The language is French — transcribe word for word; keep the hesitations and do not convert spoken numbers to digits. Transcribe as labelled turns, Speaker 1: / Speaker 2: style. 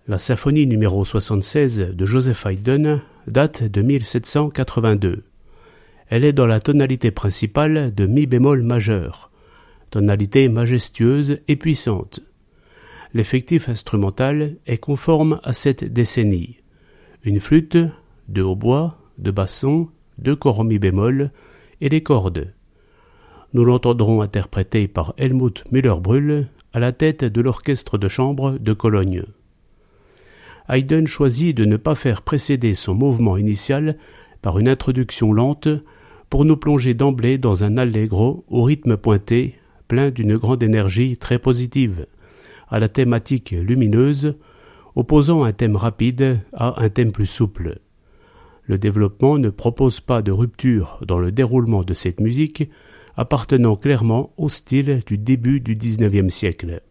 Speaker 1: La symphonie numéro soixante-seize de Joseph Haydn date de mille sept cent quatre-vingt-deux. Elle est dans la tonalité principale de mi bémol majeur, tonalité majestueuse et puissante. L'effectif instrumental est conforme à cette décennie. Une flûte, deux hautbois, deux bassons, deux corps en mi bémol et des cordes. Nous l'entendrons interprété par Helmut Müller-Brühl à la tête de l'orchestre de chambre de Cologne. Haydn choisit de ne pas faire précéder son mouvement initial par une introduction lente pour nous plonger d'emblée dans un allegro au rythme pointé, plein d'une grande énergie très positive, à la thématique lumineuse, opposant un thème rapide à un thème plus souple. Le développement ne propose pas de rupture dans le déroulement de cette musique, appartenant clairement au style du début du dix-neuvième siècle.